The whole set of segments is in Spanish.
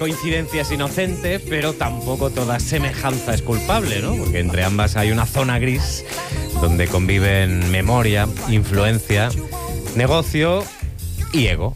coincidencia es inocente, pero tampoco toda semejanza es culpable, ¿no? Porque entre ambas hay una zona gris donde conviven memoria, influencia, negocio y ego.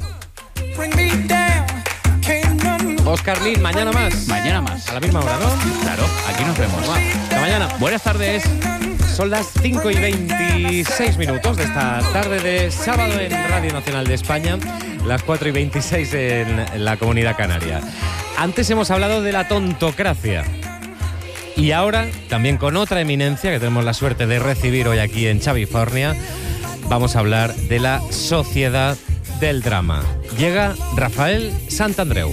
Óscar Lin, mañana más. Mañana más. A la misma hora, ¿no? Claro, aquí nos vemos. Hasta mañana. Buenas tardes. Son las 5:26 de esta tarde de sábado en Radio Nacional de España, las 4:26 en la Comunidad Canaria. Antes hemos hablado de la tontocracia. Y ahora, también con otra eminencia que tenemos la suerte de recibir hoy aquí en Chavifornia, vamos a hablar de la sociedad del drama. Llega Rafael Santandreu.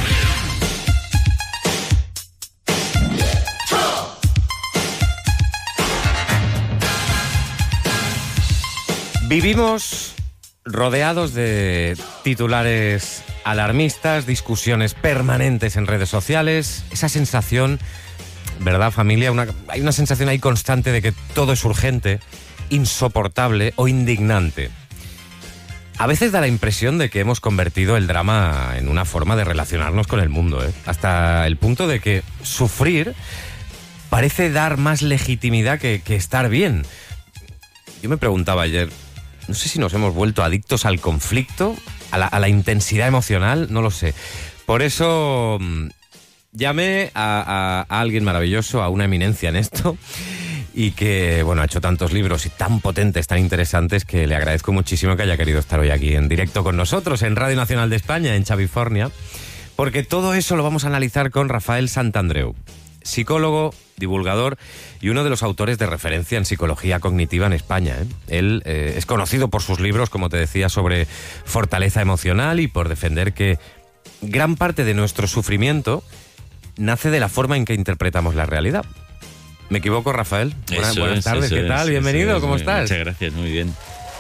Vivimos rodeados de titulares alarmistas, discusiones permanentes en redes sociales, esa sensación, ¿verdad, familia? Hay una sensación ahí constante de que todo es urgente, insoportable o indignante. A veces da la impresión de que hemos convertido el drama en una forma de relacionarnos con el mundo, hasta el punto de que sufrir parece dar más legitimidad que estar bien. Yo me preguntaba ayer, no sé si nos hemos vuelto adictos al conflicto, a la intensidad emocional, no lo sé. Por eso llamé a alguien maravilloso, a una eminencia en esto, y que, bueno, ha hecho tantos libros y tan potentes, tan interesantes, que le agradezco muchísimo que haya querido estar hoy aquí en directo con nosotros, en Radio Nacional de España, en Chavifornia, porque todo eso lo vamos a analizar con Rafael Santandreu, psicólogo, divulgador y uno de los autores de referencia en psicología cognitiva en España. Él es conocido por sus libros, como te decía, sobre fortaleza emocional y por defender que gran parte de nuestro sufrimiento nace de la forma en que interpretamos la realidad. ¿Me equivoco, Rafael? Buenas tardes, ¿qué tal? Bienvenido, ¿cómo estás? Muchas gracias, muy bien.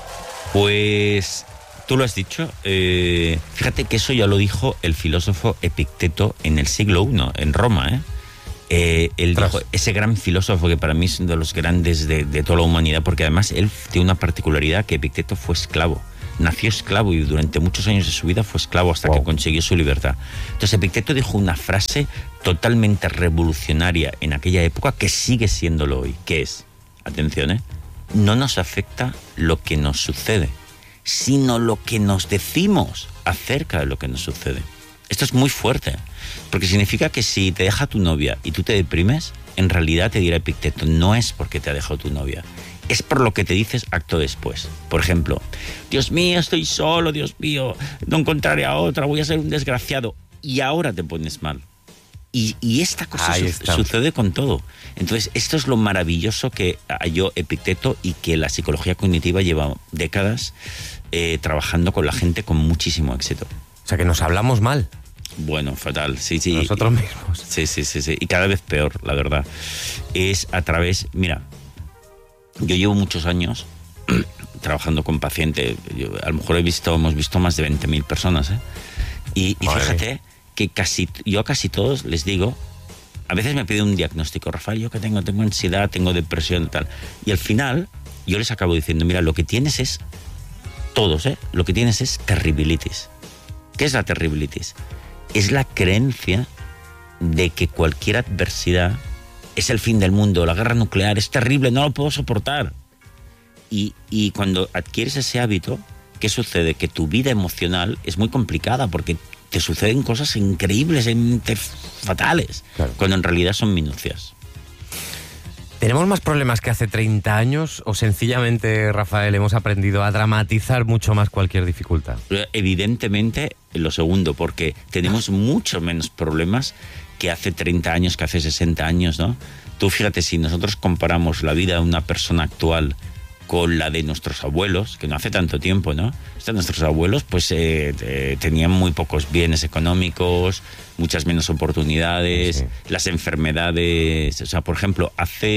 Pues tú lo has dicho, fíjate que eso ya lo dijo el filósofo Epicteto en el siglo I, en Roma, él dijo, ese gran filósofo que para mí es uno de los grandes de toda la humanidad, porque además él tiene una particularidad, que Epicteto fue esclavo. Nació esclavo y durante muchos años de su vida fue esclavo hasta que consiguió su libertad. Entonces Epicteto dijo una frase totalmente revolucionaria en aquella época, que sigue siéndolo hoy, que es, atención, no nos afecta lo que nos sucede, sino lo que nos decimos acerca de lo que nos sucede. Esto es muy fuerte, porque significa que si te deja tu novia y tú te deprimes, en realidad, te dirá Epicteto, no es porque te ha dejado tu novia, es por lo que te dices acto después. Por ejemplo, Dios mío, estoy solo, Dios mío, no encontraré a otra, voy a ser un desgraciado. Y ahora te pones mal. Y esta cosa sucede con todo. Entonces, esto es lo maravilloso que halló Epicteto y que la psicología cognitiva lleva décadas trabajando con la gente con muchísimo éxito. O sea, que nos hablamos mal. Bueno, fatal, sí. Nosotros mismos. Sí. Y cada vez peor, la verdad. Es a través... Mira, yo llevo muchos años trabajando con pacientes. A lo mejor hemos visto más de 20.000 personas, Y fíjate que yo a casi todos les digo, a veces me piden un diagnóstico, Rafael, yo que tengo ansiedad, tengo depresión y tal. Y al final yo les acabo diciendo, mira, lo que tienes es, todos, lo que tienes es terribilitis. ¿Qué es la terribilitis? Es la creencia de que cualquier adversidad es el fin del mundo, la guerra nuclear, es terrible, no lo puedo soportar. Y cuando adquieres ese hábito, ¿qué sucede? Que tu vida emocional es muy complicada porque te suceden cosas increíbles, fatales, claro, cuando en realidad son minucias. ¿Tenemos más problemas que hace 30 años o sencillamente, Rafael, hemos aprendido a dramatizar mucho más cualquier dificultad? Evidentemente, lo segundo, porque tenemos mucho menos problemas que hace 30 años, que hace 60 años, ¿no? Tú fíjate, si nosotros comparamos la vida de una persona actual con la de nuestros abuelos, que no hace tanto tiempo, ¿no? Nuestros abuelos pues tenían muy pocos bienes económicos, muchas menos oportunidades, sí. Las enfermedades, o sea, por ejemplo,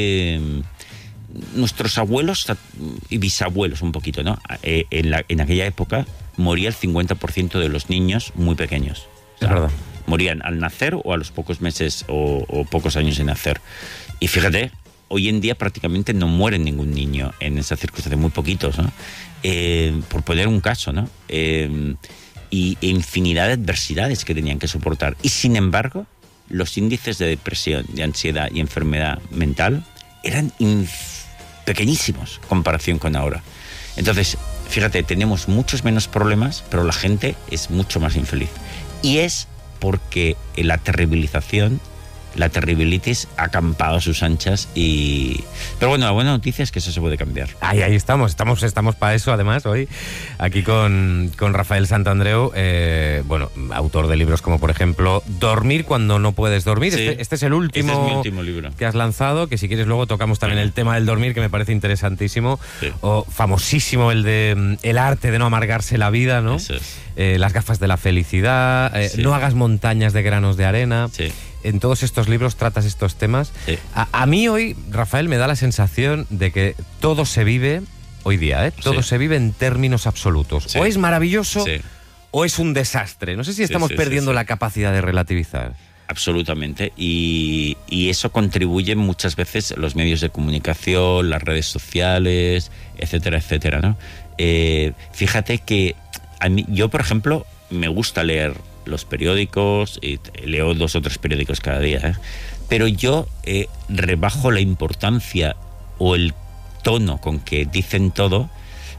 nuestros abuelos y bisabuelos un poquito, ¿no? En aquella época moría el 50% de los niños muy pequeños. O sea, es verdad. Morían al nacer o a los pocos meses o pocos años de nacer. Y fíjate, hoy en día prácticamente no muere ningún niño en esa circunstancia, muy poquitos, ¿no? Por poner un caso, ¿no? e infinidad de adversidades que tenían que soportar. Y sin embargo, los índices de depresión, de ansiedad y enfermedad mental eran pequeñísimos en comparación con ahora. Entonces, fíjate, tenemos muchos menos problemas, pero la gente es mucho más infeliz. Y es porque la terribilización, la terribilitis ha acampado a sus anchas Pero bueno, la buena noticia es que eso se puede cambiar. Ahí estamos para eso, además, hoy, aquí con Rafael Santandreu, autor de libros como, por ejemplo, Dormir cuando no puedes dormir. Sí, este es el último, este es mi último libro que has lanzado, que si quieres luego tocamos también el tema del dormir, que me parece interesantísimo. Sí. O famosísimo el de El arte de no amargarse la vida, ¿no? Eso es. Las gafas de la felicidad, Sí. No hagas montañas de granos de arena. Sí. En todos estos libros tratas estos temas. Sí. A mí hoy, Rafael, me da la sensación de que todo se vive, hoy día, todo se vive en términos absolutos. Sí. O es maravilloso Sí. o es un desastre. No sé si estamos perdiendo la capacidad de relativizar. Absolutamente. Y eso contribuye muchas veces los medios de comunicación, las redes sociales, etcétera, etcétera, ¿no? Fíjate que yo, por ejemplo, me gusta leer los periódicos, y leo 2 o 3 periódicos cada día, pero yo rebajo la importancia o el tono con que dicen todo,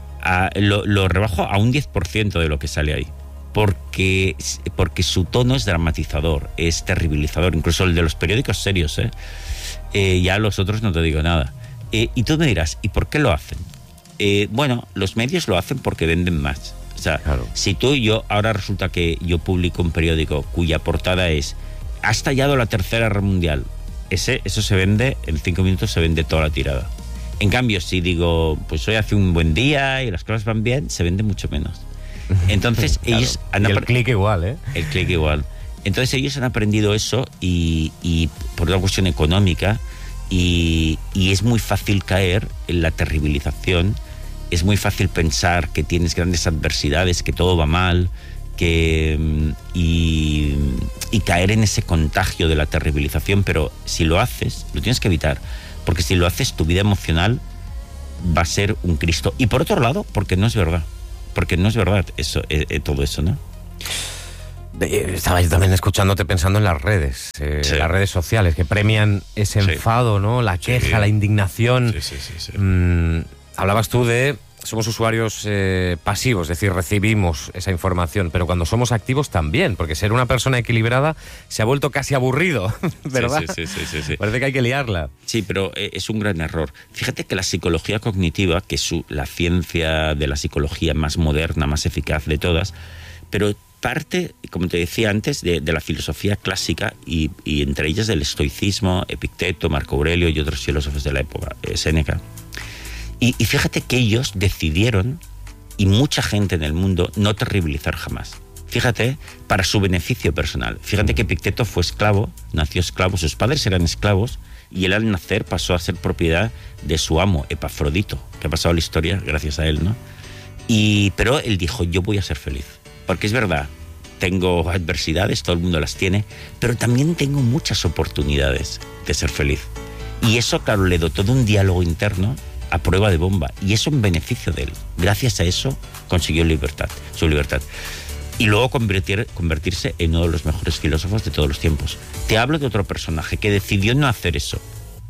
lo rebajo a un 10% de lo que sale ahí, porque su tono es dramatizador, es terribilizador, incluso el de los periódicos serios, ya los otros no te digo nada. Y tú me dirás, ¿y por qué lo hacen? Bueno, los medios lo hacen porque venden más. O sea, claro. Si tú y yo, ahora resulta que yo publico un periódico cuya portada es "Ha estallado la Tercera Guerra Mundial", eso se vende, en 5 minutos se vende toda la tirada. En cambio, si digo, pues hoy hace un buen día y las cosas van bien, se vende mucho menos. Entonces, claro. Ellos han el clic igual, El clic igual. Entonces, ellos han aprendido eso y por una cuestión económica, y es muy fácil caer en la terribilización. Es muy fácil pensar que tienes grandes adversidades, que todo va mal, y caer en ese contagio de la terribilización, pero si lo haces, lo tienes que evitar, porque si lo haces, tu vida emocional va a ser un Cristo. Y por otro lado, porque no es verdad eso, todo eso, ¿no? Estaba yo también escuchándote pensando en las redes, las redes sociales, que premian ese enfado, ¿no? La queja, la indignación. Sí. Hablabas tú de somos usuarios pasivos, es decir, recibimos esa información, pero cuando somos activos también, porque ser una persona equilibrada se ha vuelto casi aburrido, ¿verdad? Sí. Parece que hay que liarla. Sí, pero es un gran error. Fíjate que la psicología cognitiva, que es la ciencia de la psicología más moderna, más eficaz de todas, pero parte, como te decía antes, de la filosofía clásica y entre ellas del estoicismo, Epicteto, Marco Aurelio y otros filósofos de la época, Séneca. Y fíjate que ellos decidieron, y mucha gente en el mundo, no terribilizar jamás. Fíjate, para su beneficio personal. Fíjate que Epicteto fue esclavo, nació esclavo, sus padres eran esclavos, y él al nacer pasó a ser propiedad de su amo, Epafrodito, que ha pasado la historia gracias a él, ¿no? Pero él dijo, yo voy a ser feliz. Porque es verdad, tengo adversidades, todo el mundo las tiene, pero también tengo muchas oportunidades de ser feliz. Y eso, claro, le dotó de un diálogo interno a prueba de bomba, y eso en beneficio de él. Gracias a eso consiguió su libertad. Y luego convertirse en uno de los mejores filósofos de todos los tiempos. Te hablo de otro personaje que decidió no hacer eso.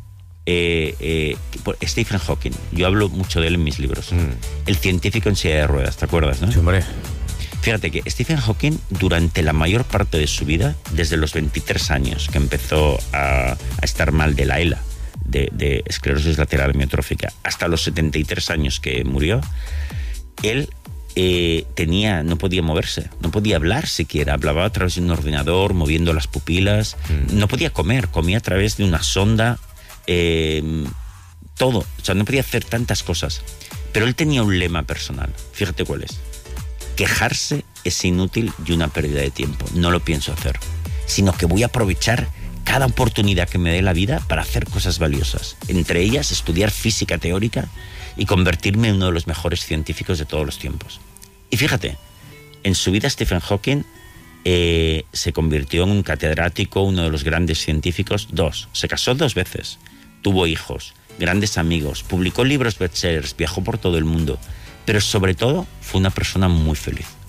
Stephen Hawking. Yo hablo mucho de él en mis libros. El científico en silla de ruedas, ¿te acuerdas, no? Sí, hombre. Fíjate que Stephen Hawking, durante la mayor parte de su vida, desde los 23 años que empezó a estar mal de la ELA, de esclerosis lateral amiotrófica, hasta los 73 años que murió, él no podía moverse, no podía hablar siquiera, hablaba a través de un ordenador, moviendo las pupilas, no podía comer, comía a través de una sonda, todo, o sea, no podía hacer tantas cosas. Pero él tenía un lema personal, fíjate cuál es: quejarse es inútil y una pérdida de tiempo, no lo pienso hacer, sino que voy a aprovechar cada oportunidad que me dé la vida para hacer cosas valiosas, entre ellas estudiar física teórica y convertirme en uno de los mejores científicos de todos los tiempos. Y fíjate, en su vida Stephen Hawking se convirtió en un catedrático, uno de los grandes científicos, se casó 2 veces, tuvo hijos, grandes amigos, publicó libros bestsellers, viajó por todo el mundo, pero sobre todo fue una persona muy feliz.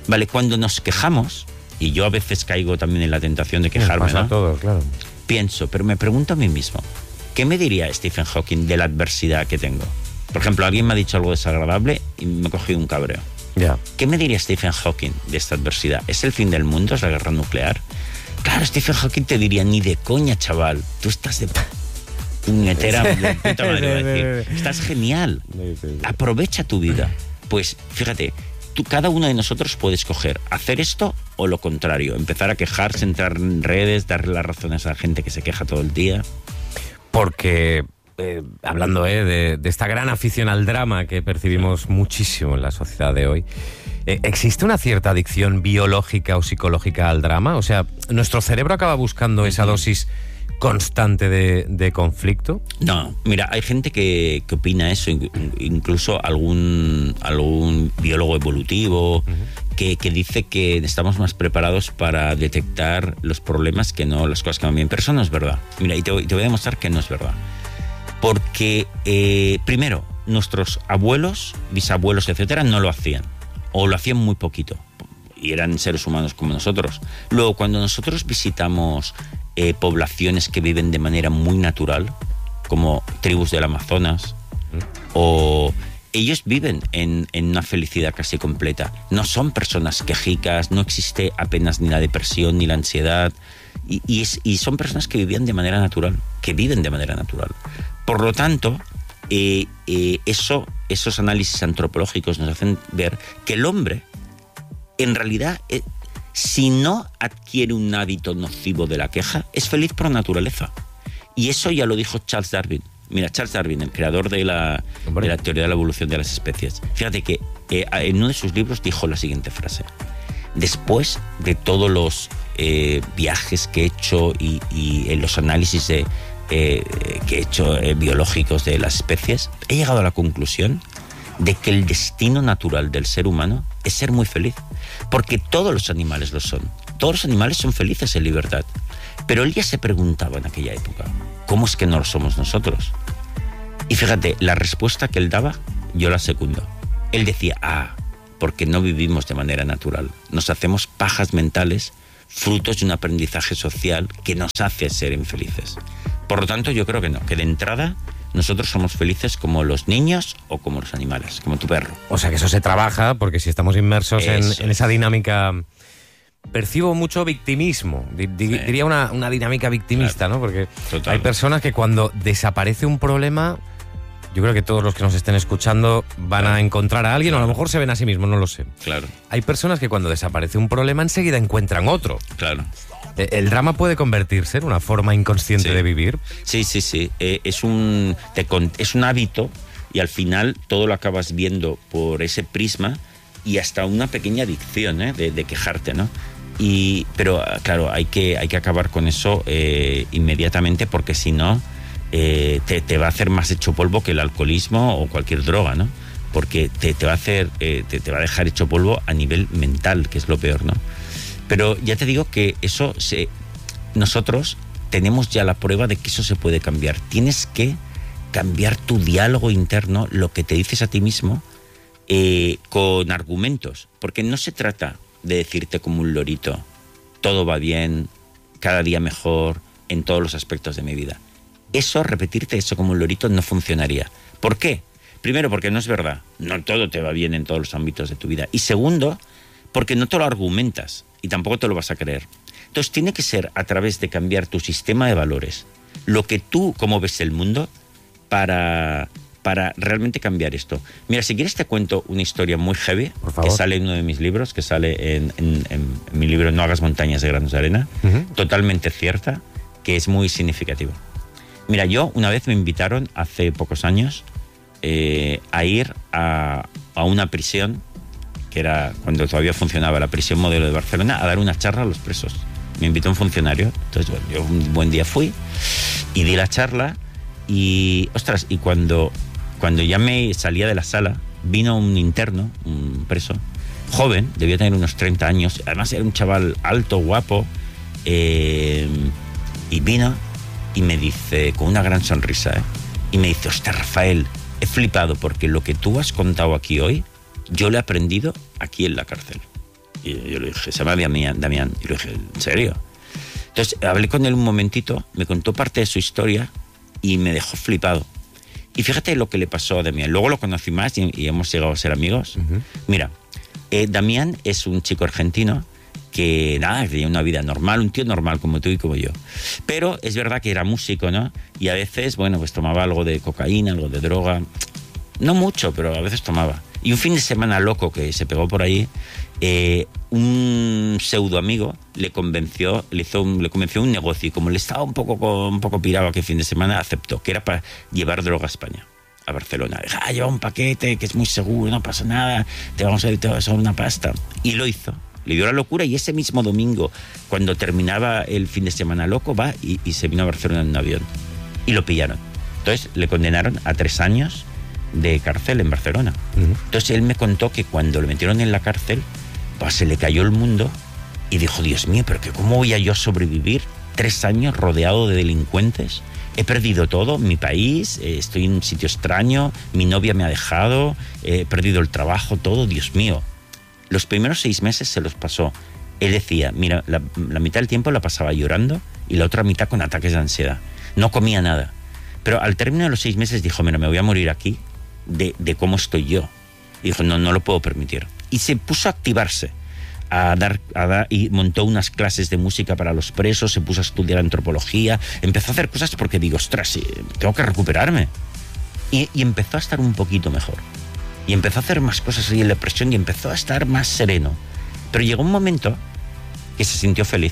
Vale, cuando nos quejamos, y yo a veces caigo también en la tentación de quejarme, pasa ¿no? todo, claro. Pienso, pero me pregunto a mí mismo, ¿qué me diría Stephen Hawking de la adversidad que tengo? Por ejemplo, alguien me ha dicho algo desagradable y me he cogido un cabreo. Ya. ¿Qué me diría Stephen Hawking de esta adversidad? ¿Es el fin del mundo? ¿Es la guerra nuclear? Claro, Stephen Hawking te diría, ni de coña, chaval. Tú estás de puñetera de puta madre, iba a decir. Estás genial. Aprovecha tu vida. Pues, fíjate, cada uno de nosotros puede escoger hacer esto o lo contrario. Empezar a quejarse, entrar en redes, darle las razones a la gente que se queja todo el día. Porque... hablando de esta gran afición al drama que percibimos muchísimo en la sociedad de hoy, ¿existe una cierta adicción biológica o psicológica al drama? O sea, ¿nuestro cerebro acaba buscando esa dosis constante de conflicto? No, mira, hay gente que opina eso, incluso algún biólogo evolutivo que dice que estamos más preparados para detectar los problemas que no las cosas que van bien. Pero eso no es verdad. Mira, y te voy a demostrar que no es verdad. Porque, primero, nuestros abuelos, bisabuelos, etcétera, no lo hacían. O lo hacían muy poquito. Y eran seres humanos como nosotros. Luego, cuando nosotros visitamos poblaciones que viven de manera muy natural, como tribus del Amazonas, o ellos viven en una felicidad casi completa. No son personas quejicas, no existe apenas ni la depresión ni la ansiedad. Y son personas que vivían de manera natural, que viven de manera natural. Por lo tanto, esos análisis antropológicos nos hacen ver que el hombre, en realidad, si no adquiere un hábito nocivo de la queja, es feliz por naturaleza. Y eso ya lo dijo Charles Darwin. Mira, Charles Darwin, el creador de la teoría de la evolución de las especies. Fíjate que en uno de sus libros dijo la siguiente frase. Después de todos los viajes que he hecho y los análisis que he hecho biológicos de las especies, he llegado a la conclusión de que el destino natural del ser humano es ser muy feliz. Porque todos los animales lo son. Todos los animales son felices en libertad. Pero él ya se preguntaba en aquella época, ¿cómo es que no lo somos nosotros? Y fíjate, la respuesta que él daba, yo la secundo. Él decía, porque no vivimos de manera natural. Nos hacemos pajas mentales, frutos de un aprendizaje social que nos hace ser infelices. Por lo tanto, yo creo que no, que de entrada nosotros somos felices como los niños o como los animales, como tu perro. O sea que eso se trabaja, porque si estamos inmersos en esa dinámica... Percibo mucho victimismo, diría una dinámica victimista, claro, ¿no? Porque total. Hay personas que cuando desaparece un problema, yo creo que todos los que nos estén escuchando van a encontrar a alguien, o a lo mejor se ven a sí mismos, no lo sé. Claro. Hay personas que cuando desaparece un problema enseguida encuentran otro. Claro. ¿El drama puede convertirse en una forma inconsciente de vivir? Sí. Es un hábito y al final todo lo acabas viendo por ese prisma y hasta una pequeña adicción de quejarte, ¿no? Pero claro, hay que acabar con eso inmediatamente, porque si no te va a hacer más hecho polvo que el alcoholismo o cualquier droga, ¿no? Porque te va a hacer te va a dejar hecho polvo a nivel mental, que es lo peor, ¿no? Pero ya te digo que eso nosotros tenemos ya la prueba de que eso se puede cambiar. Tienes que cambiar tu diálogo interno, lo que te dices a ti mismo, con argumentos, porque no se trata de decirte como un lorito, todo va bien, cada día mejor, en todos los aspectos de mi vida. Repetirte eso como un lorito no funcionaría. ¿Por qué? Primero, porque no es verdad, no todo te va bien en todos los ámbitos de tu vida. Y segundo, porque no te lo argumentas y tampoco te lo vas a creer. Entonces tiene que ser a través de cambiar tu sistema de valores, lo que tú, cómo ves el mundo, para realmente cambiar esto. Mira, si quieres te cuento una historia muy heavy que sale en uno de mis libros, que sale en mi libro No hagas montañas de granos de arena, totalmente cierta, que es muy significativo. Mira, yo una vez me invitaron hace pocos años a ir a una prisión, que era cuando todavía funcionaba la prisión modelo de Barcelona, a dar una charla a los presos. Me invitó un funcionario, entonces bueno, yo un buen día fui y di la charla y cuando ya me salía de la sala, vino un interno, un preso, joven, debía tener unos 30 años, además era un chaval alto, guapo, y vino y me dice, con una gran sonrisa, y me dice, hostia, Rafael, he flipado porque lo que tú has contado aquí hoy, yo lo he aprendido aquí en la cárcel. Y yo le dije, se llama Damián. Y le dije, ¿en serio? Entonces hablé con él un momentito, me contó parte de su historia y me dejó flipado. Y fíjate lo que le pasó a Damián. Luego lo conocí más y hemos llegado a ser amigos. Uh-huh. Mira, Damián es un chico argentino que, nada, tenía una vida normal, un tío normal como tú y como yo. Pero es verdad que era músico, ¿no? Y a veces, bueno, pues tomaba algo de cocaína, algo de droga. No mucho, pero a veces tomaba. Y un fin de semana loco que se pegó por ahí, un pseudo amigo le convenció un negocio, y como le estaba un poco pirado aquel fin de semana, aceptó que era para llevar droga a España, a Barcelona. Dijo, lleva un paquete que es muy seguro, no pasa nada, te vamos a dar una pasta. Y lo hizo, le dio la locura, y ese mismo domingo, cuando terminaba el fin de semana loco, va y se vino a Barcelona en un avión y lo pillaron. Entonces le condenaron a 3 años de cárcel en Barcelona. Uh-huh. Entonces él me contó que cuando lo metieron en la cárcel, pues se le cayó el mundo y dijo, Dios mío, pero que ¿cómo voy a yo sobrevivir 3 años rodeado de delincuentes? He perdido todo, mi país, estoy en un sitio extraño, mi novia me ha dejado, he perdido el trabajo, todo, Dios mío. Los primeros 6 meses se los pasó. Él decía, mira, la mitad del tiempo la pasaba llorando y la otra mitad con ataques de ansiedad. No comía nada. Pero al término de los 6 meses dijo, mira, me voy a morir aquí de cómo estoy yo. Y dijo, no lo puedo permitir. Y se puso a activarse, a dar, y montó unas clases de música para los presos, se puso a estudiar antropología, empezó a hacer cosas porque digo, ostras, tengo que recuperarme. Y empezó a estar un poquito mejor. Y empezó a hacer más cosas ahí en la presión y empezó a estar más sereno. Pero llegó un momento que se sintió feliz.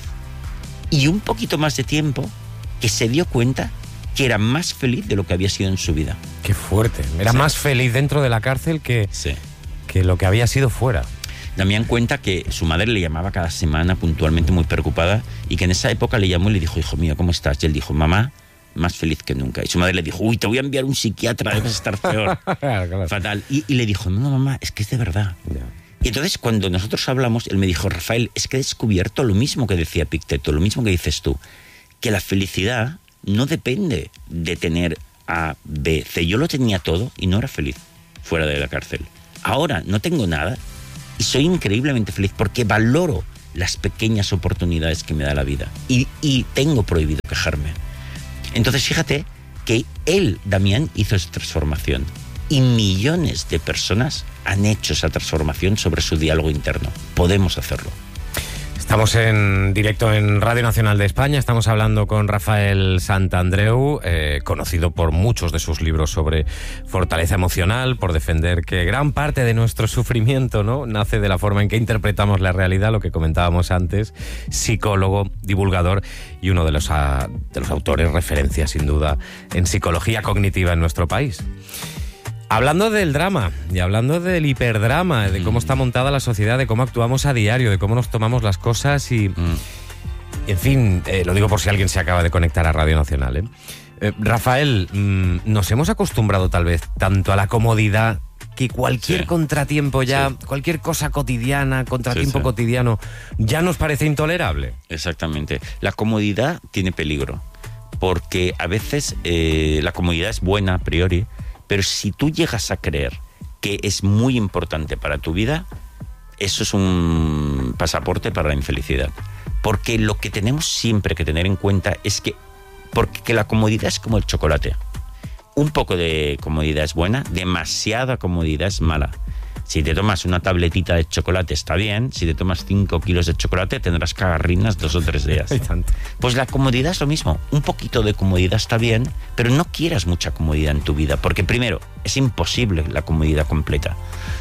Y un poquito más de tiempo que se dio cuenta que era más feliz de lo que había sido en su vida. Qué fuerte. Era más feliz dentro de la cárcel que lo que había sido fuera. Damián cuenta que su madre le llamaba cada semana puntualmente muy preocupada y que en esa época le llamó y le dijo, hijo mío, ¿cómo estás? Y él dijo, mamá, más feliz que nunca. Y su madre le dijo, uy, te voy a enviar un psiquiatra, debes estar peor. Claro. Fatal. Y le dijo, no, mamá, es que es de verdad. Yeah. Y entonces cuando nosotros hablamos, él me dijo, Rafael, es que he descubierto lo mismo que decía Epicteto, lo mismo que dices tú, que la felicidad no depende de tener A, B, C. Yo lo tenía todo y no era feliz fuera de la cárcel. Ahora no tengo nada y soy increíblemente feliz porque valoro las pequeñas oportunidades que me da la vida y tengo prohibido quejarme. Entonces fíjate que él, Damián, hizo esa transformación y millones de personas han hecho esa transformación sobre su diálogo interno. Podemos hacerlo. Estamos en directo en Radio Nacional de España, estamos hablando con Rafael Santandreu, conocido por muchos de sus libros sobre fortaleza emocional, por defender que gran parte de nuestro sufrimiento, ¿no?, nace de la forma en que interpretamos la realidad, lo que comentábamos antes, psicólogo, divulgador y uno de los autores referencia, sin duda, en psicología cognitiva en nuestro país. Hablando del drama y hablando del hiperdrama, de cómo está montada la sociedad, de cómo actuamos a diario, de cómo nos tomamos las cosas y en fin, lo digo por si alguien se acaba de conectar a Radio Nacional. Rafael, nos hemos acostumbrado tal vez tanto a la comodidad que cualquier contratiempo ya, cualquier cosa cotidiana, contratiempo cotidiano, ya nos parece intolerable. Exactamente. La comodidad tiene peligro, porque a veces la comodidad es buena a priori, pero si tú llegas a creer que es muy importante para tu vida, eso es un pasaporte para la infelicidad. Porque lo que tenemos siempre que tener en cuenta es que la comodidad es como el chocolate. Un poco de comodidad es buena, demasiada comodidad es mala. Si te tomas una tabletita de chocolate está bien, si te tomas 5 kilos de chocolate tendrás cagarrinas 2 o 3 días. Pues la comodidad es lo mismo, un poquito de comodidad está bien, pero no quieras mucha comodidad en tu vida, porque primero, es imposible la comodidad completa,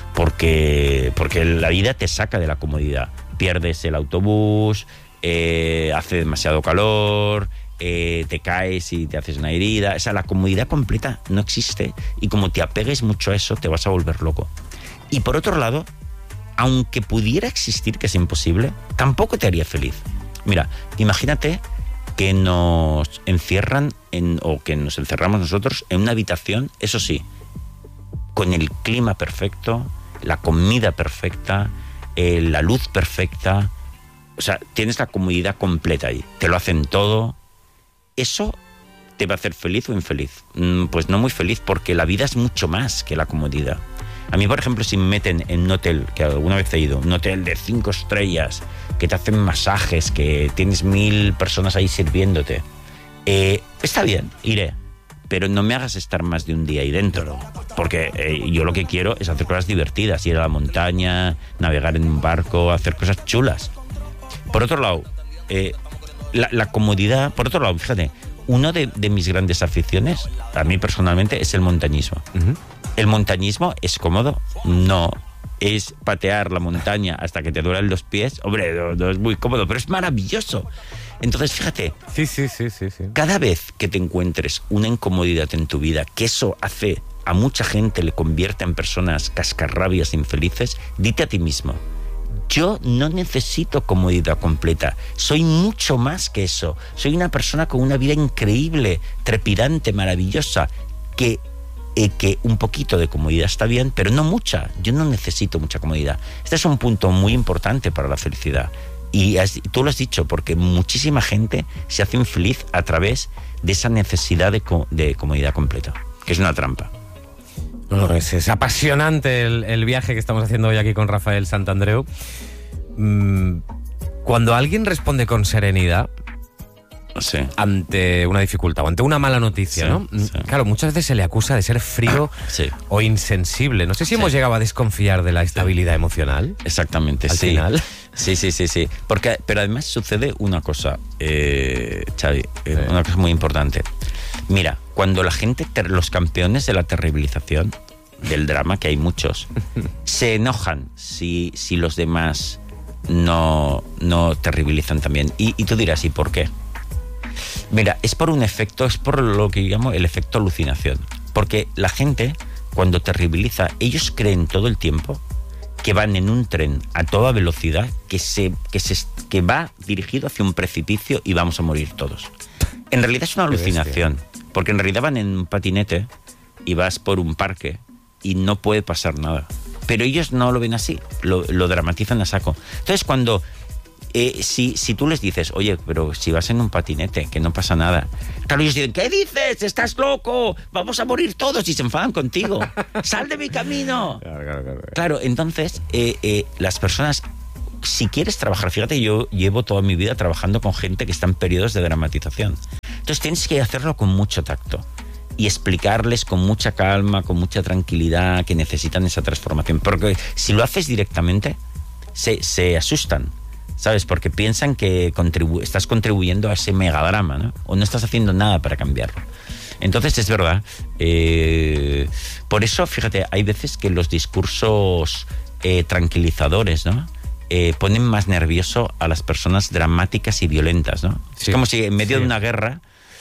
porque la vida te saca de la comodidad. Pierdes el autobús, hace demasiado calor, te caes y te haces una herida. O sea, la comodidad completa no existe y como te apegues mucho a eso te vas a volver loco. Y por otro lado, aunque pudiera existir, que es imposible, tampoco te haría feliz. Mira, imagínate que nos encierran o que nos encerramos nosotros en una habitación, eso sí, con el clima perfecto, la comida perfecta, la luz perfecta. O sea, tienes la comodidad completa ahí. Te lo hacen todo. ¿Eso te va a hacer feliz o infeliz? Pues no muy feliz, porque la vida es mucho más que la comodidad. A mí, por ejemplo, si me meten en un hotel, que alguna vez he ido, un hotel de 5 estrellas, que te hacen masajes, que tienes 1000 personas ahí sirviéndote, está bien, iré. Pero no me hagas estar más de un día ahí dentro, porque yo lo que quiero es hacer cosas divertidas, ir a la montaña, navegar en un barco, hacer cosas chulas. Por otro lado, la comodidad, por otro lado, fíjate, una de mis grandes aficiones, a mí personalmente, es el montañismo. Uh-huh. ¿El montañismo es cómodo? No. ¿Es patear la montaña hasta que te duelen los pies? Hombre, no es muy cómodo, pero es maravilloso. Entonces, fíjate, sí. Cada vez que te encuentres una incomodidad en tu vida, que eso hace a mucha gente, le convierte en personas cascarrabias, infelices, dite a ti mismo, yo no necesito comodidad completa, soy mucho más que eso, soy una persona con una vida increíble, trepidante, maravillosa, que un poquito de comodidad está bien, pero no mucha, yo no necesito mucha comodidad. Este es un punto muy importante para la felicidad. Y tú lo has dicho, porque muchísima gente se hace infeliz a través de esa necesidad de comodidad completa, que es una trampa. No, es apasionante el viaje que estamos haciendo hoy aquí con Rafael Santandreu. Cuando alguien responde con serenidad ante una dificultad o ante una mala noticia, ¿no? Sí. Claro, muchas veces se le acusa de ser frío o insensible. No sé si hemos llegado a desconfiar de la estabilidad emocional. Exactamente, al final. Sí. Pero además sucede una cosa, Xavi, una cosa muy importante. Mira, cuando la gente, los campeones de la terribilización, del drama, que hay muchos, se enojan si los demás no terribilizan también. Y tú dirás, ¿y por qué? Mira, es por lo que llamo el efecto alucinación. Porque la gente, cuando terribiliza, ellos creen todo el tiempo que van en un tren a toda velocidad que va dirigido hacia un precipicio y vamos a morir todos. En realidad es una alucinación, porque en realidad van en un patinete y vas por un parque y no puede pasar nada. Pero ellos no lo ven así, lo dramatizan a saco. Entonces, cuando si tú les dices, oye, pero si vas en un patinete, que no pasa nada, claro, ellos dicen, ¿qué dices? ¡Estás loco! ¡Vamos a morir todos! Y se enfadan contigo. ¡Sal de mi camino! Claro, entonces, las personas, si quieres trabajar, fíjate, yo llevo toda mi vida trabajando con gente que está en periodos de dramatización. Entonces tienes que hacerlo con mucho tacto y explicarles con mucha calma, con mucha tranquilidad, que necesitan esa transformación. Porque si lo haces directamente, se asustan, ¿sabes? Porque piensan que estás contribuyendo a ese megadrama, ¿no? O no estás haciendo nada para cambiarlo. Entonces, es verdad. Por eso, fíjate, hay veces que los discursos tranquilizadores, ¿no? Ponen más nervioso a las personas dramáticas y violentas, ¿no? Sí. Es como si en medio de una guerra,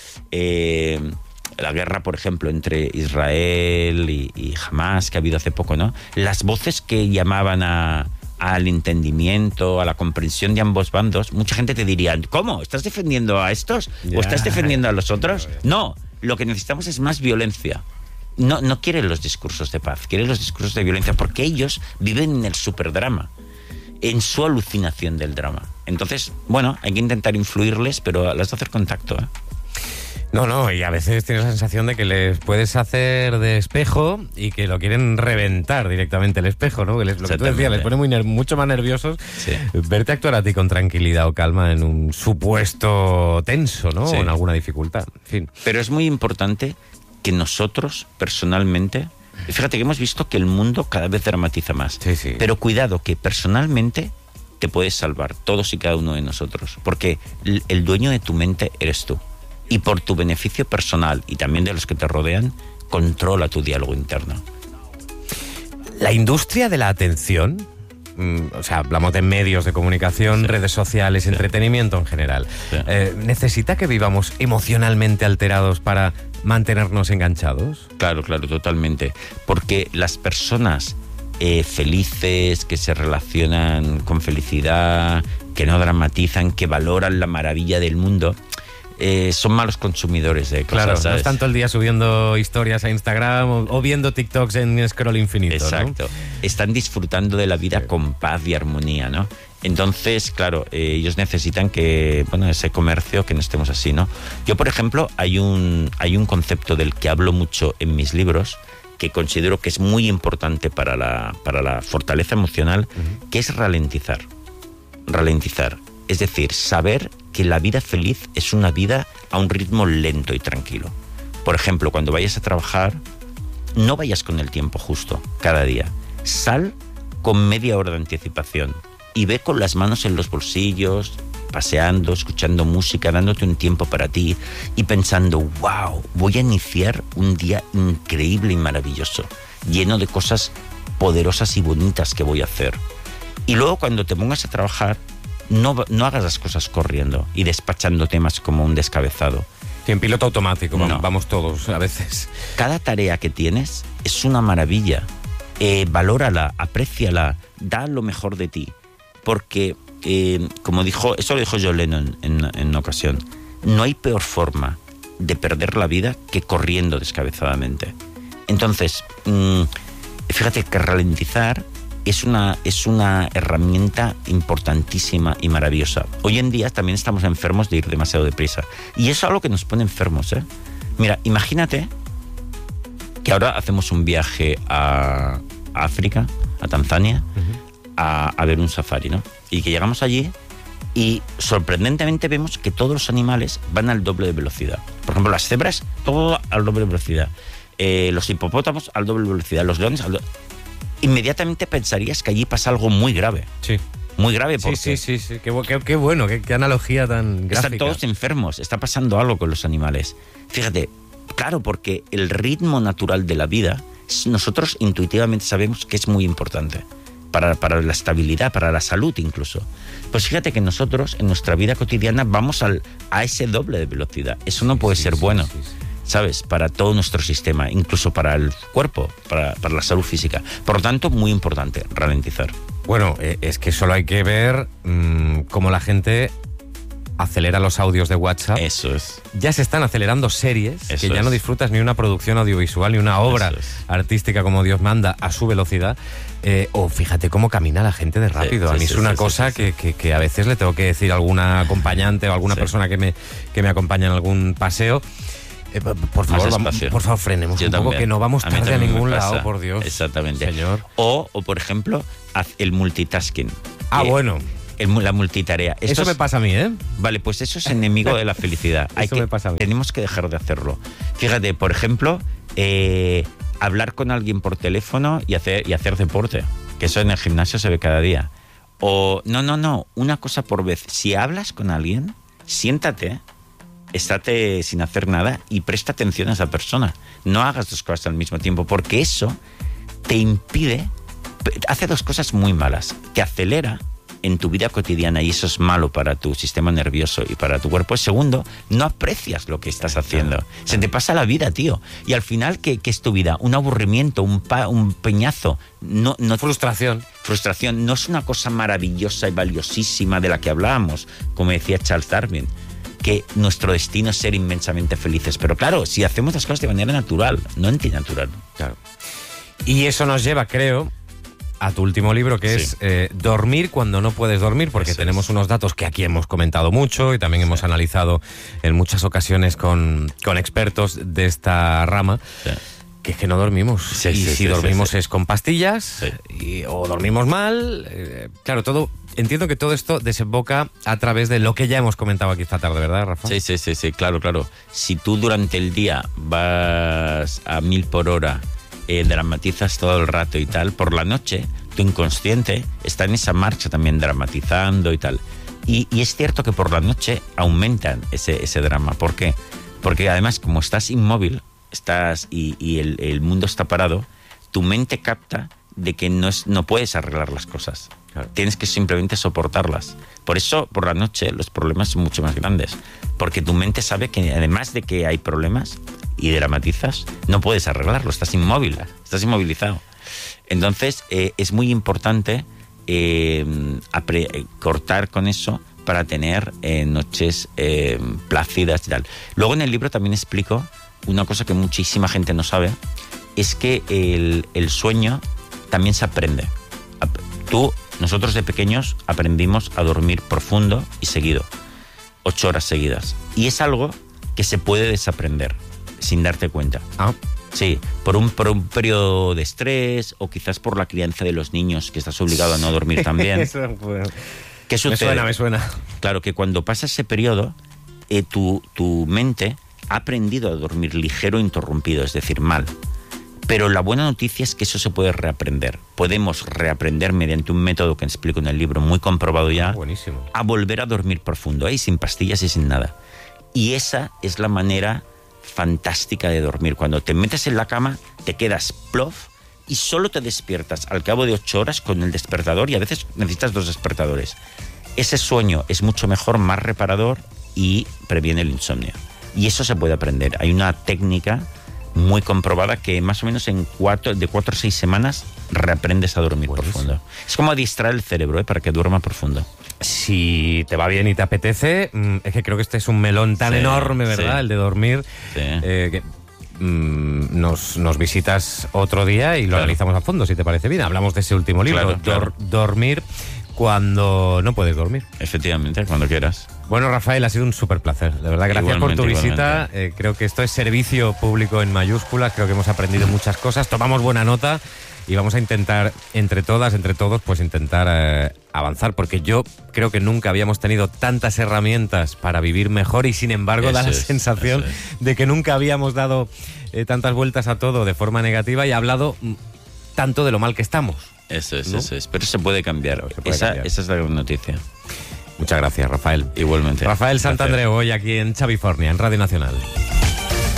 la guerra, por ejemplo, entre Israel y Hamas, que ha habido hace poco, ¿no? Las voces que llamaban al entendimiento, a la comprensión de ambos bandos, mucha gente te diría, ¿cómo? ¿Estás defendiendo a estos? ¿O estás defendiendo a los otros? No, lo que necesitamos es más violencia. No quieren los discursos de paz, quieren los discursos de violencia, porque ellos viven en el superdrama, en su alucinación del drama. Entonces, bueno, hay que intentar influirles, pero las de hacer contacto, ¿eh? No, y a veces tienes la sensación de que les puedes hacer de espejo y que lo quieren reventar directamente el espejo, ¿no? Lo que tú decías, les pone mucho más nerviosos verte actuar a ti con tranquilidad o calma en un supuesto tenso, ¿no? Sí. O en alguna dificultad, en fin. Pero es muy importante que nosotros, personalmente, fíjate que hemos visto que el mundo cada vez dramatiza más. Sí. Pero cuidado, que personalmente te puedes salvar, todos y cada uno de nosotros, porque el dueño de tu mente eres tú. Y por tu beneficio personal y también de los que te rodean, controla tu diálogo interno. La industria de la atención, o sea, hablamos de medios de comunicación, redes sociales, entretenimiento en general, ¿necesita que vivamos emocionalmente alterados para mantenernos enganchados? Claro, totalmente. Porque las personas felices, que se relacionan con felicidad, que no dramatizan, que valoran la maravilla del mundo, son malos consumidores de cosas, claro, ¿sabes? No están todo el día subiendo historias a Instagram o viendo TikToks en scroll infinito. Exacto, ¿no? Están disfrutando de la vida con paz y armonía, ¿no? Entonces, claro, ellos necesitan que, ese comercio, que no estemos así, ¿no? Yo, por ejemplo, hay un concepto del que hablo mucho en mis libros, que considero que es muy importante para la fortaleza emocional, que es ralentizar. Ralentizar. Es decir, saber que la vida feliz es una vida a un ritmo lento y tranquilo. Por ejemplo, cuando vayas a trabajar, no vayas con el tiempo justo cada día. Sal con media hora de anticipación y ve con las manos en los bolsillos, paseando, escuchando música, dándote un tiempo para ti y pensando, wow, voy a iniciar un día increíble y maravilloso, lleno de cosas poderosas y bonitas que voy a hacer. Y luego cuando te pongas a trabajar, no hagas las cosas corriendo y despachando temas como un descabezado. Sí, en piloto automático, No. vamos todos a veces. Cada tarea que tienes es una maravilla. Valórala, apréciala, da lo mejor de ti. Porque, como dijo, eso lo dijo John Lennon en una ocasión, no hay peor forma de perder la vida que corriendo descabezadamente. Entonces, fíjate que ralentizar es una herramienta importantísima y maravillosa. Hoy en día también estamos enfermos de ir demasiado deprisa. Y eso es algo que nos pone enfermos, ¿eh? Mira, imagínate que ahora hacemos un viaje a África, a Tanzania, a ver un safari, ¿no? Y que llegamos allí y sorprendentemente vemos que todos los animales van al doble de velocidad. Por ejemplo, las cebras, todo al doble de velocidad. Los hipopótamos al doble de velocidad. Los leones inmediatamente pensarías que allí pasa algo muy grave. Sí. Muy grave porque... Sí. Qué bueno, qué analogía tan gráfica. Están todos enfermos, está pasando algo con los animales. Fíjate, claro, porque el ritmo natural de la vida, nosotros intuitivamente sabemos que es muy importante para la estabilidad, para la salud incluso. Pues fíjate que nosotros en nuestra vida cotidiana vamos a ese doble de velocidad. Eso no puede ser bueno. Sí. ¿Sabes? Para todo nuestro sistema, incluso para el cuerpo, para la salud física. Por lo tanto, muy importante, ralentizar. Bueno, es que solo hay que ver cómo la gente acelera los audios de WhatsApp. Eso es. Ya se están acelerando series que ya no disfrutas ni una producción audiovisual ni una obra artística como Dios manda a su velocidad. O fíjate cómo camina la gente de rápido. A mí es una cosa que a veces le tengo que decir a alguna acompañante o alguna persona que me acompaña en algún paseo. Por favor, frenemos un poco, que no vamos tarde a ningún lado, por Dios. Exactamente. Señor. O por ejemplo, haz el multitasking. Bueno. La multitarea. Eso me pasa a mí, ¿eh? Vale, pues eso es enemigo de la felicidad. Me pasa a mí. Tenemos que dejar de hacerlo. Fíjate, por ejemplo, hablar con alguien por teléfono y hacer deporte. Que eso en el gimnasio se ve cada día. O, no, una cosa por vez. Si hablas con alguien, siéntate, estate sin hacer nada y presta atención a esa persona. No hagas dos cosas al mismo tiempo, porque eso te impide, hace dos cosas muy malas. Te acelera en tu vida cotidiana y eso es malo para tu sistema nervioso y para tu cuerpo. Segundo, no aprecias lo que estás haciendo. Se te pasa la vida, tío. Y al final, ¿qué es tu vida? Un aburrimiento, un peñazo. No, Frustración. Frustración. No es una cosa maravillosa y valiosísima de la que hablábamos, como decía Charles Darwin, que nuestro destino es ser inmensamente felices. Pero claro, si hacemos las cosas de manera natural, no antinatural. Claro. Y eso nos lleva, creo, a tu último libro, que es Dormir cuando no puedes dormir, porque eso tenemos unos datos que aquí hemos comentado mucho y también hemos analizado en muchas ocasiones con expertos de esta rama. Sí. Que es que no dormimos. Si dormimos es con pastillas o dormimos mal. Claro, entiendo que todo esto desemboca a través de lo que ya hemos comentado aquí esta tarde, ¿verdad, Rafa? Sí, claro. Si tú durante el día vas a 1000 por hora, dramatizas todo el rato y tal, por la noche tu inconsciente está en esa marcha también dramatizando y tal. Y es cierto que por la noche aumentan ese drama. ¿Por qué? Porque además, como estás inmóvil, y el mundo está parado, tu mente capta de que no puedes arreglar las cosas. Claro. Tienes que simplemente soportarlas. Por eso, por la noche, los problemas son mucho más grandes. Porque tu mente sabe que además de que hay problemas y dramatizas, no puedes arreglarlo, estás inmóvil, estás inmovilizado. Entonces, es muy importante cortar con eso para tener noches plácidas y tal. Luego en el libro también explico una cosa que muchísima gente no sabe, es que el sueño también se aprende. Nosotros de pequeños aprendimos a dormir profundo y seguido, 8 horas seguidas. Y es algo que se puede desaprender sin darte cuenta. Sí, por un periodo de estrés o quizás por la crianza de los niños, que estás obligado a no dormir también. Eso, pues, ¿Qué sucede? me suena. Claro, que cuando pasa ese periodo, tu mente ha aprendido a dormir ligero e interrumpido, es decir, mal. Pero la buena noticia es que eso se puede reaprender. Podemos reaprender mediante un método que explico en el libro, muy comprobado ya, buenísimo, a volver a dormir profundo, sin pastillas y sin nada. Y esa es la manera fantástica de dormir. Cuando te metes en la cama, te quedas plof y solo te despiertas al cabo de 8 horas con el despertador, y a veces necesitas 2 despertadores. Ese sueño es mucho mejor, más reparador y previene el insomnio. Y eso se puede aprender. Hay una técnica muy comprobada que más o menos de 4 a 6 semanas reaprendes a dormir profundo. Es como distraer el cerebro, para que duerma profundo. Si te va bien y te apetece, es que creo que este es un melón tan enorme, ¿verdad? El de dormir. Sí. Que nos visitas otro día y lo analizamos a fondo, si te parece bien. Hablamos de ese último libro, Claro. Dormir cuando no puedes dormir. Efectivamente, cuando quieras. Bueno, Rafael, ha sido un súper placer. De verdad, gracias por tu visita. Creo que esto es servicio público en mayúsculas. Creo que hemos aprendido muchas cosas. Tomamos buena nota y vamos a intentar, entre todos, pues intentar avanzar. Porque yo creo que nunca habíamos tenido tantas herramientas para vivir mejor y, sin embargo, da la sensación de que nunca habíamos dado tantas vueltas a todo de forma negativa y hablado tanto de lo mal que estamos. Eso es, ¿no? eso es. Pero se puede cambiar. Esa es la gran noticia. Muchas gracias, Rafael. Igualmente. Rafael Santandreu, hoy aquí en Xavifornia, en Radio Nacional.